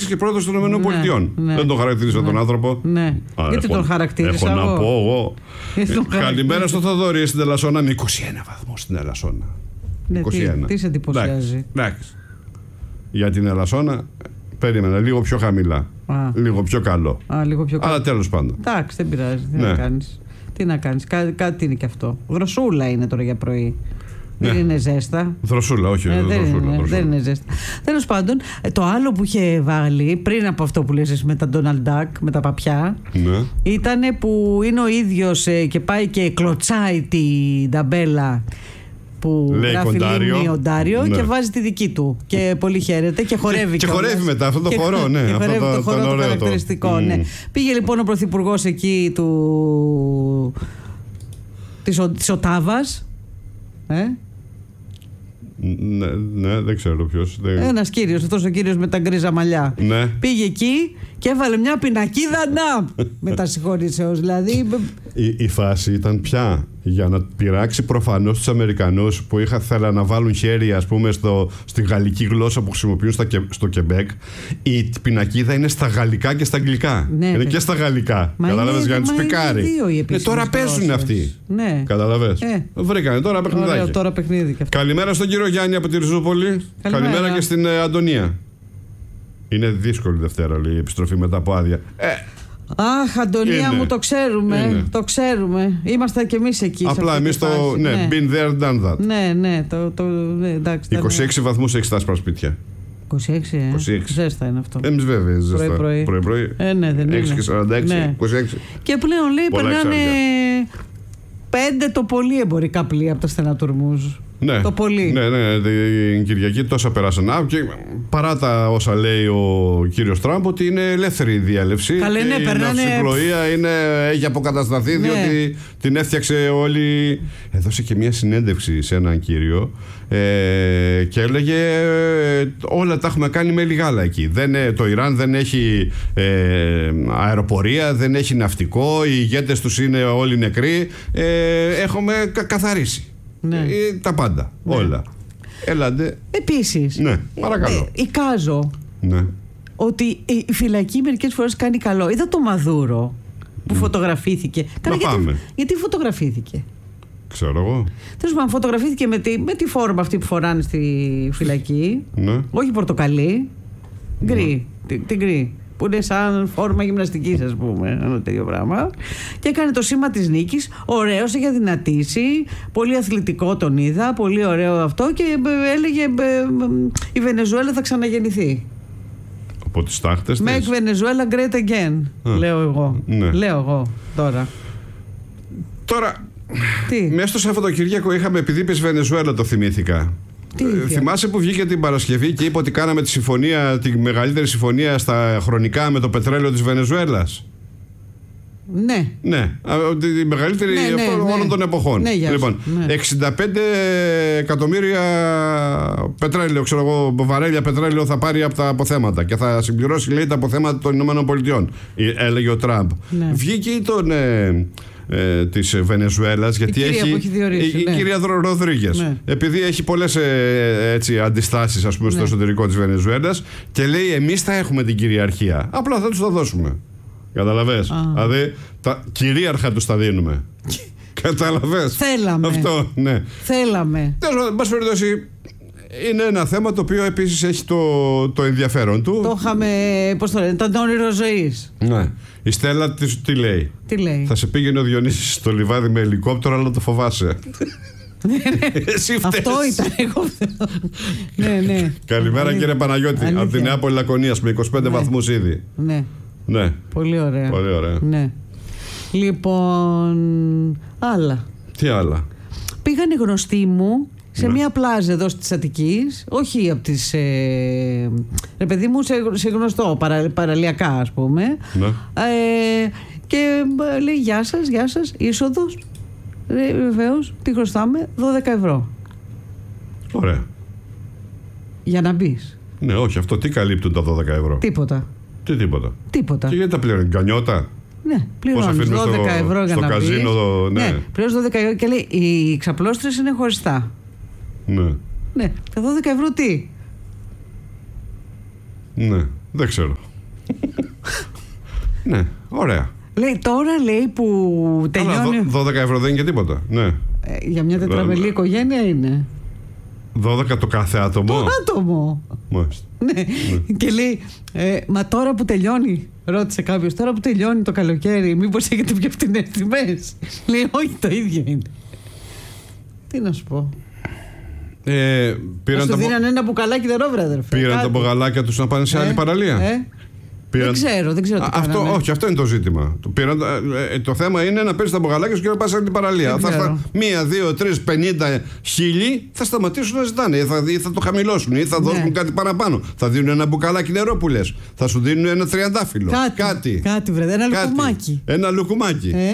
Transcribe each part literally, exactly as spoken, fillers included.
και πρόεδρος των ΗΠΑ. Ναι, ναι. Δεν τον χαρακτήρισα ναι. τον άνθρωπο. Ναι. Α, Γιατί έχω, τον χαρακτήρισα. Έχω εγώ. να πω εγώ. Καλημέρα στο Θοδωρή στην Ελασσόνα με είκοσι ένα βαθμούς στην Ελασσόνα. Ναι, είκοσι ένα. Τι, τι σε εντυπωσιάζει. Εντάξει. Για την Ελασσόνα περίμενα λίγο πιο χαμηλά. Α. Λίγο πιο καλό. Α, λίγο πιο καλό. Αλλά τέλος πάντων. Εντάξει, δεν πειράζει. Τι ναι. να κάνεις. Τι να κάνεις. Κά, κάτι είναι και αυτό. Δροσούλα είναι τώρα για πρωί. Ναι. Δεν είναι ζέστα. Δροσούλα, όχι. Ε, δεν, δροσούλα, είναι, δροσούλα. δεν είναι ζέστα. Τέλος πάντων, το άλλο που είχε βάλει πριν από αυτό που λες με τα Donald Duck, με τα παπιά, ναι. ήταν που είναι ο ίδιος και πάει και κλωτσάει την ταμπέλα που λέει γράφει Λίμνη Οντάριο ναι. και βάζει τη δική του. Και πολύ χαίρεται και χορεύει. Και, και χορεύει μετά αυτό το και, χορό, ναι. Και αυτό χορεύει το, το χορό το, το χαρακτηριστικό. Mm. Ναι. Πήγε λοιπόν ο πρωθυπουργός εκεί του... της, ο... της Οτάβας. Ε? Ναι, ναι, δεν ξέρω ποιος. Δεν... Ένας κύριος, αυτός ο κύριος με τα γκρίζα μαλλιά. Ναι. Πήγε εκεί και έβαλε μια πινακίδα να με τα συγχωρήσεως. Δηλαδή. Η, η φάση ήταν πια για να πειράξει προφανώς τους Αμερικανούς που είχα θέλα να βάλουν χέρι, ας πούμε, στο, στη γαλλική γλώσσα που χρησιμοποιούν στα, στο Κεμπέκ. Η πινακίδα είναι στα γαλλικά και στα αγγλικά. Ναι, είναι και στα γαλλικά. Καταλαβαίνεις, για να τους πικάρει. Ε, τώρα παίζουν αυτοί. Ναι. Καταλαβαίνεις. Ε. Βρήκανε τώρα παιχνιδάκι. Ωραίο, τώρα παιχνίδι και αυτό. Καλημέρα στον κύριο Γιάννη από τη Ριζούπολη. Καλημέρα, Καλημέρα και στην ε, Αντωνία. Είναι δύσκολη Δευτέρα, λέει, η επιστροφή μετά από άδεια. Ε, Αχ, Αντωνία είναι. μου, το ξέρουμε. Είναι. Το ξέρουμε. Είμαστε κι εμείς εκεί. Απλά εμείς το. Ναι, ναι, been there, done that. Ναι, ναι, το, το, ναι εντάξει. είκοσι έξι βαθμούς έχει στα σπίτια. είκοσι έξι, ε. είκοσι έξι. Ζέστα είναι αυτό. Εμείς βέβαια, ζέστα. Πρωί-πρωί. Πρωί-πρωί. Ε, ναι, δεν έξι είναι. και σαράντα έξι, Ναι. είκοσι έξι. Και πλέον λέει πολλά περνάνε εξάρτητα. πέντε το πολύ εμπορικά πλοία από τα στενατουρμούς. Ναι, το πολύ. Ναι, ναι, την Κυριακή τόσα περάσαν. Α, και παρά τα όσα λέει ο κύριος Τραμπ, ότι είναι ελεύθερη η διέλευση. Καλέ, ναι, η περνάνε... ναυσιπλοεία είναι, έχει αποκατασταθεί, ναι. διότι την έφτιαξε όλη. Έδωσε και μια συνέντευξη σε έναν κύριο ε, και έλεγε ε, όλα τα έχουμε κάνει με λιγάλα εκεί. Δεν, το Ιράν δεν έχει ε, αεροπορία, δεν έχει ναυτικό, οι ηγέτες τους είναι όλοι νεκροί. Ε, έχουμε κα, καθαρίσει. Ναι. Ε, τα πάντα, ναι. όλα. Έλαντε. Επίσης, ναι, παρακαλώ. Ε, εικάζω ναι. ότι η φυλακή μερικές φορές κάνει καλό. Είδα το Μαδούρο που mm. φωτογραφήθηκε. Να γιατί, πάμε. γιατί φωτογραφήθηκε. Ξέρω εγώ. Τέλος πάντων, φωτογραφήθηκε με τη, με τη φόρμα αυτή που φοράνε στη φυλακή. Ναι. Όχι πορτοκαλί. Γκρι. Ναι. Την γκρι. Που είναι σαν φόρμα γυμναστικής, ας πούμε, ένα τέτοιο πράγμα. Και έκανε το σήμα της νίκης. Ωραίος, είχε δυνατήσει. Πολύ αθλητικό τον είδα. Πολύ ωραίο αυτό. Και έλεγε η Βενεζουέλα θα ξαναγεννηθεί. Από τις τάχτες της. Make Venezuela great again. Α, λέω εγώ. Ναι. Λέω εγώ τώρα. Τώρα, τι? μέσα στο Σαββατοκύριακο είχαμε, επειδή είπες Βενεζουέλα, το θυμήθηκα. Ε, θυμάσαι που βγήκε την Παρασκευή και είπε ότι κάναμε τη συμφωνία, τη μεγαλύτερη συμφωνία στα χρονικά με το πετρέλαιο της Βενεζουέλας. Ναι. Ναι, τη μεγαλύτερη ναι, ναι, όλων ναι. των εποχών. Ναι, λοιπόν, ναι. εξήντα πέντε εκατομμύρια πετρέλαιο, ξέρω εγώ, βαρέλια πετρέλαιο θα πάρει από τα αποθέματα και θα συμπληρώσει, λέει, τα αποθέματα των Ηνωμένων Πολιτειών, έλεγε ο Τραμπ. Ναι. Βγήκε τον... Ε, Ε, της Βενεζουέλας, γιατί η κυρία έχει, έχει διορίσει, η, ναι. η κυρία Ροδρίγκες, ναι. επειδή έχει πολλές ε, έτσι, αντιστάσεις, ας πούμε, ναι. στο εσωτερικό της Βενεζουέλας και λέει εμείς θα έχουμε την κυριαρχία, απλά θα τους τα δώσουμε. Καταλαβες? Δηλαδή τα κυρίαρχα τους τα δίνουμε. Καταλαβες? Θέλαμε. Αυτό, ναι. Θέλαμε. Τέλος πάντων, είναι ένα θέμα το οποίο επίσης έχει το, το ενδιαφέρον του. Το είχαμε, πώς το λένε, τον όνειρο ζωής. Ναι. Η Στέλλα τι λέει? Τι λέει? Θα σε πήγαινε ο Διονύσης στο λιβάδι με ελικόπτερο, αλλά το φοβάσαι. Εσύ αυτό ήταν εγώ. Ναι, ναι. Καλημέρα κύριε Παναγιώτη. Αλήθεια. Από την Νεάπολη Λακωνίας με είκοσι πέντε ναι. βαθμούς ήδη. Ναι. Ναι. Πολύ ωραία. Πολύ ωραία. Ναι. Λοιπόν, άλλα. Τι άλλα? Πήγαν οι γνωστοί μου σε ναι. μία πλάζα εδώ της Αττικής, όχι από τις ε, ρε παιδί μου, σε, σε γνωστό παρα, παραλιακά, ας πούμε, ναι. ε, και λέει γεια σας, γεια σας, είσοδος, ε, βεβαίως, τι χρωστάμε, δώδεκα ευρώ. Ωραία. Για να μπεις. Ναι, όχι, αυτό τι καλύπτουν τα δώδεκα ευρώ? Τίποτα. Τι τίποτα? Τίποτα. Και γιατί τα πληρώνει, γκανιώτα? Ναι, πληρώνεις δώδεκα ευρώ για στο να καζίνο, μπεις. ναι. Ναι, πληρώνεις δώδεκα ευρώ και λέει οι ξαπλώστρες είναι χωριστά. Ναι. Ναι, τα δώδεκα ευρώ τι? Ναι. Δεν ξέρω. Ναι, ωραία. Λέει, τώρα λέει που τελειώνει. Αλλά δώδεκα ευρώ δεν είναι και τίποτα. Ναι. Ε, για μια τετραμελή οικογένεια είναι. δώδεκα το κάθε άτομο. Το άτομο. Μάλιστα. Ναι. Ναι. Και λέει, ε, μα τώρα που τελειώνει, ρώτησε κάποιος, τώρα που τελειώνει το καλοκαίρι, μήπως έχετε πιο φτηνές τιμές? Λέει, όχι, το ίδιο είναι. Τι να σου πω. Ε, πήραν σου τα δίνανε ένα μπουκαλάκι νερό, βρε αδερφέ. Πήραν κάτι. Τα μπογαλάκια τους να πάνε σε άλλη ε, παραλία. Ε. Πήραν... Δεν ξέρω, δεν ξέρω τι αυτό, κάνανε. όχι, αυτό είναι το ζήτημα. Το, πήραν, ε, το θέμα είναι να παίρνεις τα μπογαλάκια σου και να πας σε άλλη παραλία. Θα στα, μία, δύο, τρεις, πενήντα χίλιοι θα σταματήσουν να ζητάνε. Ή θα, ή θα το χαμηλώσουν ή θα δώσουν ναι. κάτι παραπάνω. Θα δίνουν ένα μπουκαλάκι νερό που λες. Θα σου δίνουν ένα τριαντάφυλλο. Κάτι. Κάτι, κάτι βρε, ένα κάτι. λουκουμάκι. Ένα λουκουμάκι. Ε?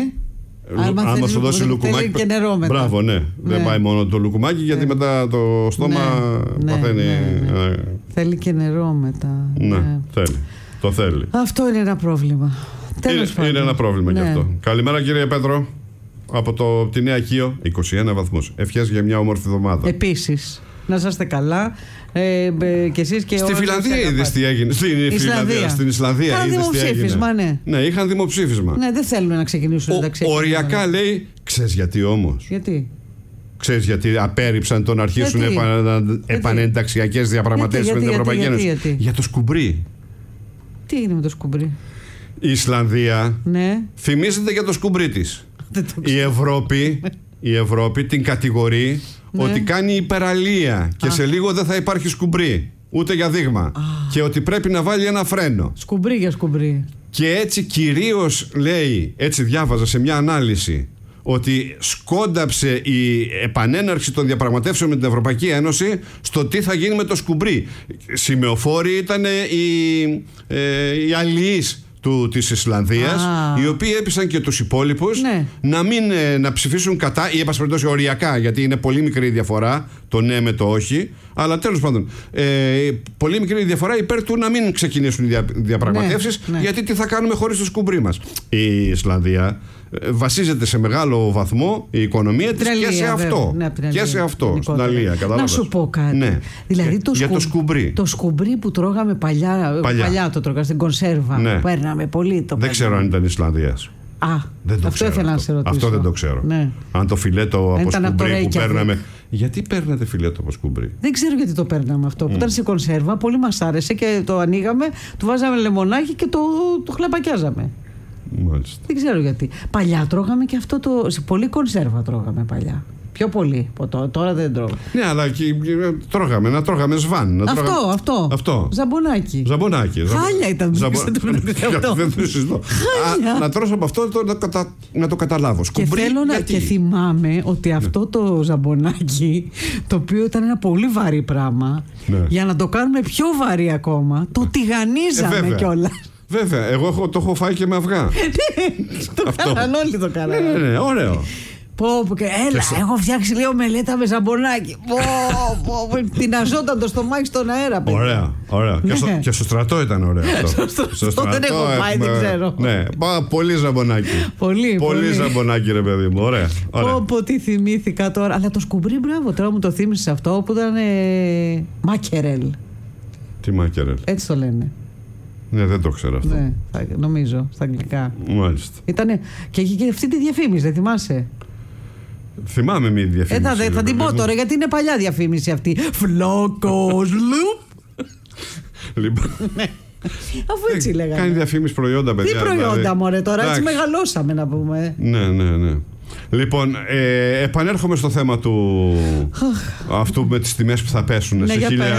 Άμα σου δώσει λουκουμάκι. Θέλει και νερό μετά. Μπράβο, ναι. ναι. Δεν πάει μόνο το λουκουμάκι, γιατί ναι. μετά το στόμα ναι. παθαίνει. Ναι, ναι. Ναι. Θέλει και νερό μετά. Ναι, ναι. θέλει. Το θέλει. Αυτό είναι ένα πρόβλημα. Είναι, είναι ένα πρόβλημα ναι. γι' αυτό. Καλημέρα, κύριε Πέτρο. Από το, τη Νέα Κείο, είκοσι ένα βαθμούς. Ευχές για μια όμορφη εβδομάδα. Επίσης. Να είσαστε καλά. Ε, ε, και εσείς και στη Φιλανδία είδες τι έγινε. Στην Ισλανδία. Στην Ισλανδία είχαν είδες τι έγινε. Δημοψήφισμα, ναι. Ναι, είχαν δημοψήφισμα. Ναι, δεν θέλουν να ξεκινήσουν εντάξει. Οριακά λέει, ξέρεις γιατί όμως. Γιατί. Ξέρεις γιατί απέρριψαν το να αρχίσουν επανενταξιακές διαπραγματεύσεις με την Ευρωπαϊκή Ένωση. Για το σκουμπρί. Τι έγινε με το σκουμπρί? Η Ισλανδία ναι. φημίζεται για το σκουμπρί της. η, Ευρώπη, η Ευρώπη την κατηγορεί ναι. ότι κάνει υπεραλία και Α. σε λίγο δεν θα υπάρχει σκουμπρί. Ούτε για δείγμα. Α. Και ότι πρέπει να βάλει ένα φρένο. Σκουμπρί για σκουμπρί. Και έτσι κυρίως λέει, έτσι διάβαζα σε μια ανάλυση, ότι σκόνταψε η επανέναρξη των διαπραγματεύσεων με την Ευρωπαϊκή Ένωση στο τι θα γίνει με το σκουμπρί. Σημεοφόροι ήταν οι, ε, οι αλληλείς του, της Ισλανδίας, ah. οι οποίοι έπεισαν και τους υπόλοιπους ναι. να, μην, να ψηφίσουν κατά ή έπας περιπτώσει οριακά, γιατί είναι πολύ μικρή η διαφορά το ναι με το όχι, αλλά τέλος πάντων ε, πολύ μικρή η διαφορά υπέρ του να μην ξεκινήσουν οι δια, διαπραγματεύσεις ναι, ναι. γιατί τι θα κάνουμε χωρίς το σκουμπρί μας. Η Ισλανδία βασίζεται σε μεγάλο βαθμό η οικονομία της και σε αυτό. Ναι, και σε αυτό, στην αλία. Να σου πω κάτι. Ναι. Δηλαδή το, για σκου... το σκουμπρί. Το σκουμπρί που τρώγαμε παλιά, παλιά. παλιά το τρώγα στην κονσέρβα. Ναι. Που παίρναμε πολύ. Το δεν ξέρω αν ήταν Ισλανδίας. Α, δεν το αυτό ήθελα να σε ρωτήσω. Αυτό δεν το ξέρω. Ναι. Αν το φιλέτο από σκουμπρί που παίρναμε. Γιατί παίρνατε φιλέτο από σκουμπρί? Δεν ξέρω γιατί το παίρναμε αυτό. Mm. Που ήταν σε κονσέρβα, πολύ μας άρεσε και το ανοίγαμε, του βάζαμε λεμονάκι και το, το χλαπακιάζαμε. Μάλιστα. Δεν ξέρω γιατί. Παλιά τρώγαμε και αυτό το. Σε πολύ κονσέρβα τρώγαμε παλιά. Πιο πολύ. Τώρα, τώρα δεν τρώγαμε. Ναι, αλλά και, τρώγαμε, να τρώγαμε σβάν. Να αυτό, τρώγαμε... αυτό. αυτό. Ζαμπονάκι. Ζαμπονάκι. Χάλια ήταν. Ζαμπο... αυτό. Δεν το συζητώ. Να τρώσω από αυτό το, να, κατα... να το καταλάβω. Σκουμπρί, και θέλω να και θυμάμαι ότι αυτό ναι. το ζαμπονάκι, το οποίο ήταν ένα πολύ βαρύ πράγμα, ναι. για να το κάνουμε πιο βαρύ ακόμα, το τηγανίζαμε ε, κιόλα. Βέβαια, εγώ έχω, το έχω φάει και με αυγά. Το κάναν όλοι το κάναν. Ναι, ναι, ναι, ωραίο. Πω, πω, και έλα, και έχω φτιάξει λίγο μελέτα με ζαμπονάκι. Πω, πω, πω, τειναζόταν το στομάχι στον αέρα. Παιδιά. Ωραία, ωραία. Ναι. Και, στο, και στο στρατό ήταν ωραίο αυτό. στο, στο, στο στρατό δεν έχω πάει, έχουμε... δεν ξέρω. Ναι, πά, πολύ ζαμπονάκι. Πολύ, πολύ. Πολύ ζαμπονάκι, ρε παιδί μου. Ωραία. ωραία. Πω, πω, τι θυμήθηκα τώρα. Αλλά το σκουμπρί, μπράβο, τώρα μου το θύμισες αυτό που ήταν ε, μάκερελ. Τι μάκερελ? Έτσι το λένε. Ναι, δεν το ξέρω αυτό. Ναι, θα, νομίζω, στα αγγλικά. Μάλιστα. Ήτανε, και είχε και αυτή τη διαφήμιση, δεν θυμάσαι? Θυμάμαι μια διαφήμιση. Ε, θα, θα την πω τώρα, γιατί είναι παλιά διαφήμιση αυτή. Φλόκος λουπ. Λοιπόν. Αφού έτσι λέγανε. Κάνει διαφήμιση προϊόντα, παιδιά. Τι προϊόντα, δηλαδή. Μωρέ, τώρα έτσι μεγαλώσαμε να πούμε. Ναι, ναι, ναι. Λοιπόν, ε, επανέρχομαι στο θέμα του αυτού με τις τιμές που θα πέσουν ναι, σε χίλια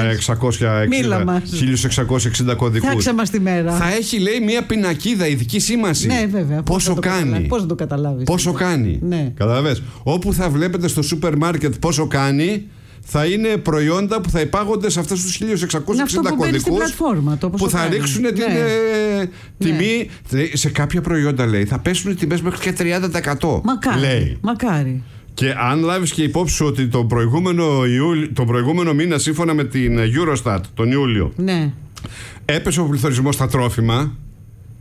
εξακόσια εξήντα κωδικούς. Φτιάξε μας τη μέρα. Θα έχει, λέει, μια πινακίδα ειδική σήμανση. Ναι, βέβαια. Πόσο πώς κάνει. Πώς να το καταλάβεις. Πόσο ναι. κάνει. Ναι. Καταλαβες. Όπου θα βλέπετε στο σούπερ μάρκετ πόσο κάνει, θα είναι προϊόντα που θα υπάγονται σε αυτές τους χίλια εξακόσια εξήντα κωδικούς το που θα κάνει. ρίξουν ναι. την ε, τιμή. Ναι. Σε κάποια προϊόντα, λέει, θα πέσουν οι τιμές μέχρι και τριάντα τοις εκατό. Μακάρι. Λέει. Μακάρι. Και αν λάβεις και υπόψη σου ότι τον προηγούμενο, Ιούλιο, τον προηγούμενο μήνα, σύμφωνα με την Eurostat, τον Ιούλιο, ναι. έπεσε ο πληθωρισμός στα τρόφιμα.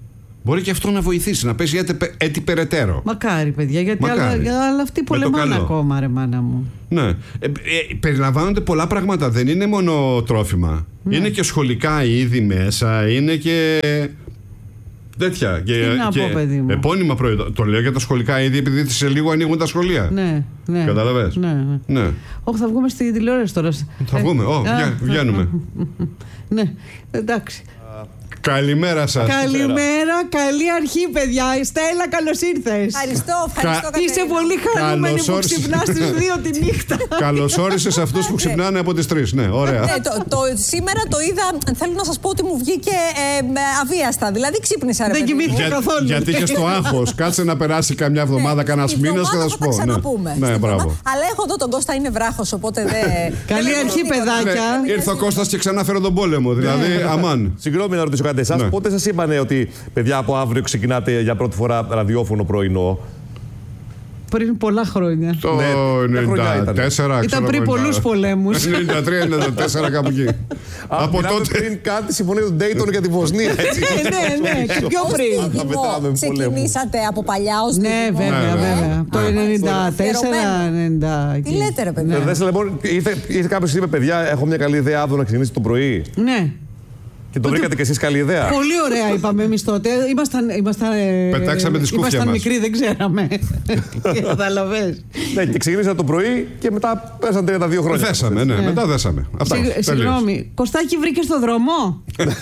Μπορεί και αυτό να βοηθήσει, να πέσει έτσι περαιτέρω. Μακάρι, παιδιά, γιατί άλλα, άλλα αυτοί πολεμάνε ακόμα, ρε μάνα μου. Ναι. Ε, ε, περιλαμβάνονται πολλά πράγματα. Δεν είναι μόνο τρόφιμα. Ναι. Είναι και σχολικά είδη μέσα, είναι και. Τέτοια. Και, Τι να και πω, παιδί μου. επώνυμα προϊόντα. Το λέω για τα σχολικά είδη, επειδή σε λίγο ανοίγουν τα σχολεία. Ναι, ναι. Καταλαβες. Ναι, ναι. Ναι. Όχι, θα βγούμε στη τηλεόραση τώρα. Θα βγούμε. Ω, βγαίνουμε. Ναι, εντάξει. Καλημέρα σας. Καλημέρα, καλή αρχή, παιδιά. Στέλλα, καλώς ήρθες. Ευχαριστώ, ευχαριστώ. Κα... Είσαι πολύ χαρούμενη που ξυπνάς στις δύο τη νύχτα. Καλώς όρισες αυτούς που ξυπνάνε από τις τρεις. Ναι, ωραία. Ναι, το, το, σήμερα το είδα, θέλω να σας πω ότι μου βγήκε ε, αβίαστα. Δηλαδή ξύπνησα, ρε Δεν κοιμήθηκα Για, καθόλου. Γιατί και στο άγχος. Κάτσε να περάσει καμιά εβδομάδα, ναι, κανένας μήνας και θα σου πω. Θα ξαναπούμε. Ναι, μπράβο. Αλλά έχω εδώ τον Κώστα, είναι βράχος, οπότε δεν. Καλή αρχή, παιδάκια. Ήρθε ο Κώστας και ξανά φέρω τον πόλεμο. Δηλαδή, αμάν. Συγγνώμη να ρωτήσω κάτι εσάς. Ναι. Πότε σας είπανε ότι παιδιά από αύριο ξεκινάτε για πρώτη φορά ραδιόφωνο πρωινό? Πριν πολλά χρόνια. Το ενενήντα τέσσερα. Ήταν πριν πολλούς πολέμους. ενενήντα τρία ενενήντα τέσσερα κάπου εκεί. Από τότε. Πριν κάτι συμφωνία του Ντέιτον για τη Βοσνία. Ναι, ναι, και πιο πριν. Ξεκινήσατε από παλιά ως ναι, βέβαια, βέβαια. Το ενενήντα τέσσερα ενενήντα. Τι λέτε, ρε παιδιά. Ήρθε κάποιος και είπε, παιδιά, έχω μια καλή ιδέα αύριο να ξεκινήσει το πρωί. Ναι. Και το βρήκατε κι εσείς καλή ιδέα. Πολύ ωραία είπαμε εμείς τότε. Ήμασταν, ήμασταν, Πετάξαμε τη σκούφια ήμασταν μας. μικροί, δεν ξέραμε. Καταλαβες. Ναι, και ξεκίνησα το πρωί και μετά πέσαν τριάντα δύο χρόνια. Δέσαμε, ναι, μετά δέσαμε. Αυτά. Συγγνώμη, Κωστάκη, βρήκες το δρόμο?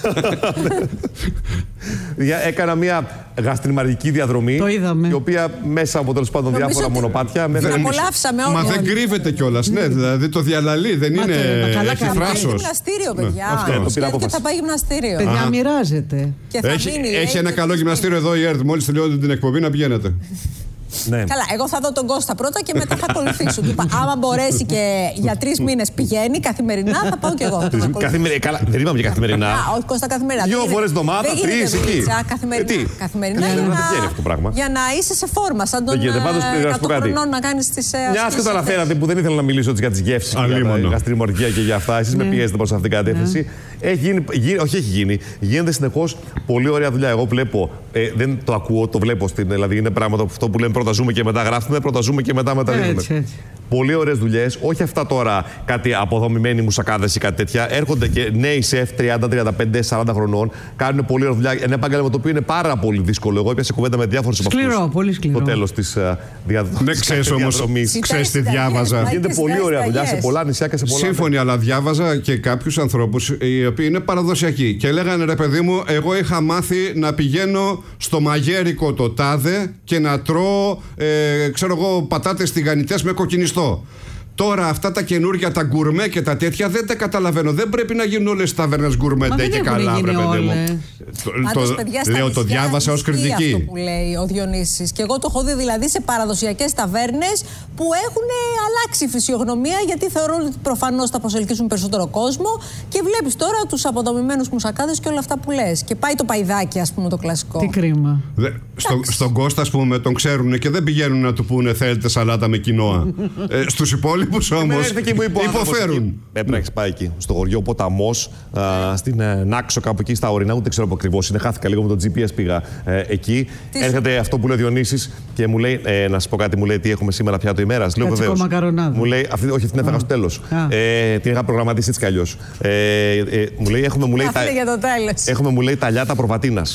Έκανα μια γαστριμαργική διαδρομή. Το είδαμε. Η οποία μέσα από τέλος πάντων διάφορα μονοπάτια. Δεν απολαύσαμε όλοι. Μα δεν κρύβεται κιόλας. Ναι, δηλαδή το διαλαλεί, δεν είναι. Έχει θράσος. Γυμναστήριο, παιδιά. Και θα πάει γυμναστήριο. Παιδιά, μοιράζεται. Έχει ένα καλό γυμναστήριο εδώ η ΕΡΤ. Μόλις τελειώνετε την εκπομπή να πηγαίνετε. Ναι. Καλά, εγώ θα δω τον Κώστα πρώτα και μετά θα ακολουθήσω. Του είπα, άμα μπορέσει και για τρεις μήνες πηγαίνει καθημερινά, θα πάω κι εγώ. Καθημερι... Καλά, δεν είπαμε για καθημερινά. Α, όχι, Κώστα, καθημερινά. Δύο φορές εβδομάδα, τρεις εκεί. Καθημερινά. καθημερινά για, για, να... να... για να είσαι σε φόρμα, σαν τον εκατό χρονών να κάνεις τις. Μια και το αναφέρατε που δεν ήθελα να μιλήσω για τις γεύσεις, για την γαστριμοργία και για αυτά. Εσείς με πιέζετε προς αυτήν την κατεύθυνση. Έχει γίνει, όχι, έχει γίνει. Γίνεται συνεχώς πολύ ωραία δουλειά. Εγώ βλέπω, ε, δεν το ακούω, το βλέπω στην. Δηλαδή είναι πράγματα αυτό που λέμε πρώτα ζούμε και μετά γράφουμε, πρώτα ζούμε και μετά μεταδίδουμε. Πολύ ωραίες δουλειές. Όχι αυτά τώρα κάτι αποδομημένοι μουσακάδες ή κάτι τέτοια. Έρχονται και νέοι σεφ τριάντα, τριάντα πέντε, σαράντα χρονών. Κάνουν πολύ ωραία δουλειά. Ένα επάγγελμα το οποίο είναι πάρα πολύ δύσκολο. Εγώ έπιασα κουβέντα με διάφορους από αυτούς. Σκληρό, πολύ σκληρό. Το τέλος της uh, διαδρομής. Δεν ξέρεις όμως, ξέρεις τι διάβαζα. Γίνεται πολύ ωραία δουλειά σε πολλά νησιά και σε πολλά. Σύμφωνοι, αλλά διάβαζα και κάποιους ανθρώπους οι οποίοι είναι παραδοσιακοί. Και λέγανε, ρε παιδί μου, εγώ είχα μάθει να πηγαίνω στο μαγέρικο το τάδε και να τρώω, ε, ξέρω εγώ, πατάτες τηγανιτές με κοκκινιστό. Τώρα αυτά τα καινούργια, τα γκουρμέ και τα τέτοια δεν τα καταλαβαίνω. Δεν πρέπει να γίνουν όλες τις ταβέρνες γκουρμεντέ και καλά, βρε παιδί μου. Πάντως, παιδιά, λέω, το διάβασα ως κριτική. Αυτό που λέει ο Διονύσης. Και εγώ το έχω δει δηλαδή σε παραδοσιακές ταβέρνες που έχουν αλλάξει η φυσιογνωμία, γιατί θεωρούν ότι προφανώς θα προσελκύσουν περισσότερο κόσμο. Και βλέπεις τώρα τους αποδομημένους μουσακάδες και όλα αυτά που λες. Και πάει το παϊδάκι, ας πούμε, το κλασικό. Τι κρίμα. Δε, στο, στον Κώστα, ας πούμε, τον ξέρουν και δεν πηγαίνουν να του πούνε θέλετε σαλάτα με κοινόα. ε, στους υπόλοιπους όμως υποφέρουν. Πρέπει να έχεις πάει εκεί, στο χωριό Ποταμός, στην ε, Νάξο, κάπου εκεί στα ορεινά, ούτε ξέρω που ακριβώς είναι. Χάθηκα λίγο με το τζι πι ες, πήγα ε, εκεί. Τι έρχεται αυτό που λέει ο Διονύσης και μου λέει, ε, να σας πω κάτι, μου λέει τι έχουμε σήμερα πιάτο ημέρας. Λέω βεβαίως. Μου λέει, αυτή, όχι, αυτή την έφαγα στο τέλος. Ε, την είχα προγραμματίσει έτσι κι αλλιώς. Ε, ε, μου λέει, έχουμε, μου λέει, τα, έχουμε, μου λέει, τα λιάτα προβατίνας.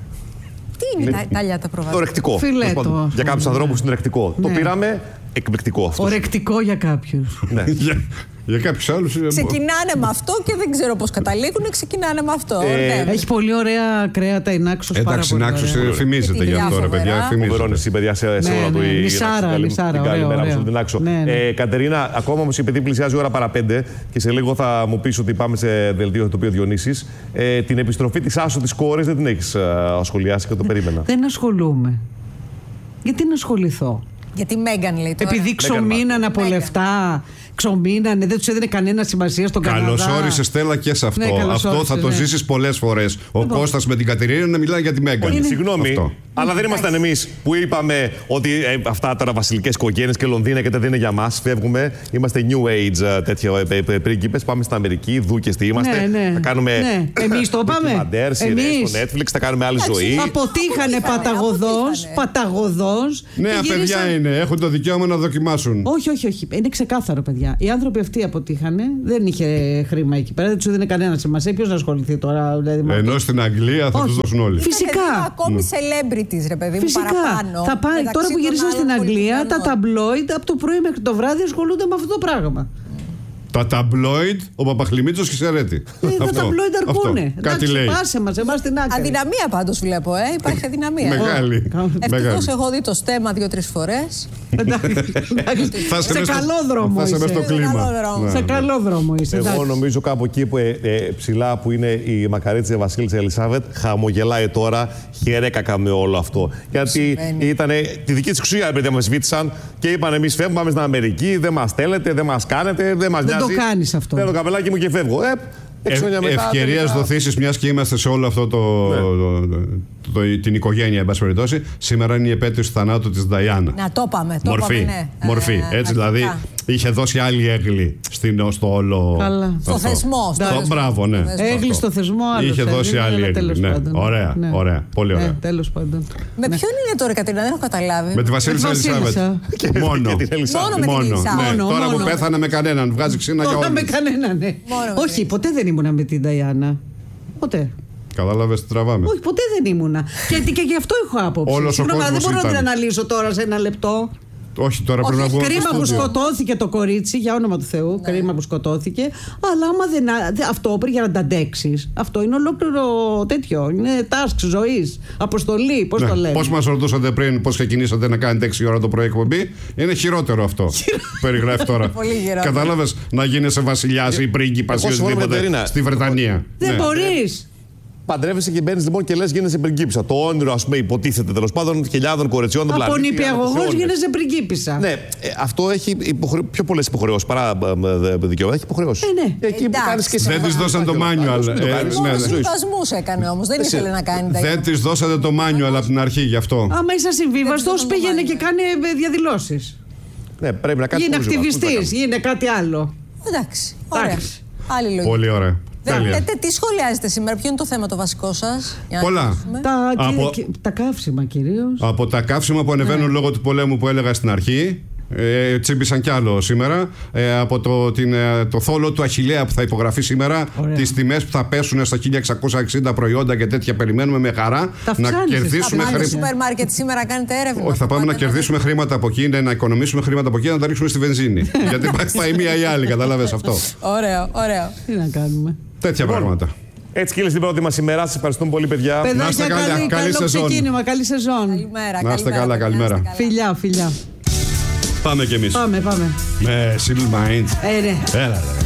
Τι είναι τα λιάτα προβατίνας? Το ρεκτικό. Φιλέτο. Για κάποιους ανθρώπους είναι ρεκτικό. Το πήραμε. Εκπληκτικό αυτό. Ορεκτικό για κάποιους. Ναι. για, για κάποιους άλλους. Ξεκινάνε με αυτό και δεν ξέρω πώς καταλήγουν. Ξεκινάνε με αυτό. Ε, ναι. Έχει πολύ ωραία κρέατα η Νάξος. Εντάξει, η Νάξος φημίζεται για αυτό, ρε παιδιά. Φημίζεται εσύ, παιδιά, σε όλα του. Νησάρα, Νησάρα. Καλημέρα την Νάξο. Κατερίνα, ακόμα όμως επειδή πλησιάζει η ώρα παρά πέντε και σε λίγο θα μου πεις ότι πάμε σε δελτίο το οποίο Διονύσης, την επιστροφή της Άσο της κόρης δεν την έχεις σχολιάσει και το περίμενα. Δεν ασχολούμαι. Γιατί να ασχοληθώ? Γιατί Μέγαν λέει τώρα. Επειδή ξομείνανε από λεφτά, ξομείνανε, δεν τους έδινε κανένα σημασία στον Καναδά. Καλώς όρισες, Στέλλα, και σε αυτό. Ναι, αυτό όρισες, θα το ναι. ζήσεις πολλές φορές. Ο λοιπόν. Κώστας με την Κατερίνα να μιλάει για τη Μέγαν. Συγγνώμη, Αλλά δεν ήμασταν εμείς που είπαμε ότι ε, αυτά τώρα βασιλικές οικογένειες και Λονδίνα και τα δεν είναι για μας. Φεύγουμε. Είμαστε new age τέτοιο ε, ε, πρίγκιπες. Πάμε στην Αμερική. Δούκες τι είμαστε. Ναι, ναι. Θα κάνουμε. Ναι. Εμείς το είπαμε. Εμείς στο Netflix. Θα κάνουμε άλλη ζωή. Αποτύχανε παταγωδός. Παταγωδός. Νέα παιδιά είναι. Έχουν το δικαίωμα να δοκιμάσουν. Όχι, όχι, όχι. Είναι ξεκάθαρο, παιδιά. Οι άνθρωποι αυτοί αποτύχανε. Δεν είχε χρήμα εκεί πέρα. Δεν του έδινε κανένα σημασία. Ποιος να ασχοληθεί τώρα. Δηλαδή, ενώ στην Αγγλία θα τους δώσουν όλοι. Φυσικά. Ακόμη celebrities, ρε παιδί μου, φυσικά. παραπάνω. Θα πάει, τώρα που γυρίσαν στην Αγγλία, τα ταμπλόιντ από το πρωί μέχρι το βράδυ ασχολούνται με αυτό το πράγμα. Τα ταμπλόιντ, ο Παπαχλημίτσος και η Σερέτη. Ε, τα ταμπλόιντ αρκούνε. Κάτι λέει. Πάσε μας, εμάς την άκρη. Αδυναμία πάντως βλέπω, ε. Υπάρχει αδυναμία. Μεγάλη. Ευτυχώς έχω δει το στέμα δύο-τρεις φορές. Σε καλό δρόμο είσαι. Θα σε στο κλίμα. Σε καλό δρόμο είσαι. Εγώ νομίζω κάπου εκεί που, ε, ε, ψηλά που είναι η μακαρίτσα Βασίλισσα Ελισάβετ, χαμογελάει τώρα, χαιρέκακα με όλο αυτό. Γιατί ήταν τη δική της εξουσία, επειδή μας βήτησαν και είπαν: εμείς φεύγουμε, πάμε στην Αμερική, δεν μας θέλετε, δεν μας κάνετε, δεν μας νοιάζει. Δεν το κάνεις αυτό. Παίρνω το καπελάκι μου και φεύγω. Ε, Ε, ευκαιρίας δοθήσεις, μιας και είμαστε σε όλο αυτό το, ναι. το, το, το, το, την οικογένεια, εν πάση περιπτώσει. Σήμερα είναι η επέτειος του θανάτου της Νταϊάννα. Να το είπαμε, το Μορφή, είπαμε, ναι. μορφή. Ε, έτσι δηλαδή είχε δώσει άλλη έγκλη στην, στο όλο. Καλά. Στο θεσμό. Στο, στο, μπράβο, ναι. Έγκλη στο θεσμό, άλλο. Είχε δώσει άλλη έγκλη. Ναι. Ωραία, ναι. ωραία, πολύ ωραία. Ε, τέλος πάντων. Με ποιον είναι τώρα, Κατερίνα, δεν έχω καταλάβει. Με τη Βασίλισσα Ελισάβετ. Μόνο Μόνο. με την Ελισάβετ. Τώρα που πέθανε με κανέναν, βγάζει ξύνα για όλους. Με κανέναν, ναι. Όχι, ποτέ δεν ήμουνα με την Νταϊάννα. Ποτέ. Κατάλαβες τι τραβάμε. Όχι, ποτέ δεν ήμουνα. Και, και γι' αυτό έχω άποψη. Όλος ο κόσμος δεν μπορώ ήταν. να την αναλύσω τώρα σε ένα λεπτό. Όχι, τώρα Όχι, πρέπει να βγω. Κρίμα που σκοτώθηκε το κορίτσι, για όνομα του Θεού. Ναι. Κρίμα που σκοτώθηκε. Αλλά άμα δεν. Αυτό πρέπει για να τα αντέξει. Αυτό είναι ολόκληρο τέτοιο. Είναι task ζωής. Αποστολή. Πώς ναι. το λέμε. Πώς μας ρωτούσατε πριν, πώς ξεκινήσατε να κάνετε έξι ώρα το πρωί εκπομπή. Είναι χειρότερο αυτό. Περιγράφει τώρα. Κατάλαβες να γίνεσαι βασιλιάς ή πρίγκιπας ή οτιδήποτε στη Βρετανία. Δεν ναι. μπορείς. Παντρεύεσαι και μπαίνεις λοιπόν και λες γίνεσαι πριγκίπισσα. Το όνειρο, ας πούμε, υποτίθεται τέλος πάντων χιλιάδων κοριτσιών. Από νηπιαγωγός γίνεσαι πριγκίπισσα. Ναι, ε, αυτό έχει υποχρε... πιο πολλές υποχρεώσεις παρά δικαιώματα. Έχει υποχρεώσεις. Ε, ναι. Εκεί που κάνεις και δεν της δώσαν το manual. Μόνο συμβασμούς έκανε όμως. Δεν ήθελε να κάνει τα δεν της δώσατε το manual από την αρχή γι' αυτό. Άμα είσαι συμβίβαστος, πήγαινε και κάνει διαδηλώσεις. Ναι, πρέπει να κάνει. Γίνε ακτιβιστής, γίνε κάτι άλλο. Εντάξει. Ωραία. Άλλη λογική. Πολύ ωραία. Λέτε, τι σχολιάζετε σήμερα, ποιο είναι το θέμα το βασικό σας? Πολλά. Τα, από, και, τα καύσιμα κυρίως. Από τα καύσιμα που ανεβαίνουν ναι. λόγω του πολέμου που έλεγα στην αρχή. Ε, τσίμπησαν κι άλλο σήμερα. Ε, από το, την, το θόλο του Αχιλλέα που θα υπογραφεί σήμερα. Τις τιμές που θα πέσουν στα χίλια εξακόσια εξήντα προϊόντα και τέτοια. Περιμένουμε με χαρά να κερδίσουμε χρήματα. Στο σούπερ μάρκετ σήμερα κάνετε έρευνα. Όχι, θα πάμε να κερδίσουμε χρήματα από εκεί, να οικονομήσουμε χρήματα από εκεί, να τα ρίξουμε στη βενζίνη. Γιατί πάει μία ή άλλη, κατάλαβες αυτό. Ωραίο, ωραίο. Τι να κάνουμε. Τέτοια πράγματα. Έτσι κύλε την πρώτη μας ημέρα. Σας ευχαριστούμε πολύ, παιδιά. Παιδάκια, να είστε καλά, καλή, καλή καλό σεζόν. ξεκίνημα, καλή σεζόν. Καλημέρα, να είστε καλά, καλημέρα. Φιλιά, φιλιά. Πάμε κι εμείς. Πάμε, πάμε. Με Simple Minds. Ε, ναι. Έλα, ρε.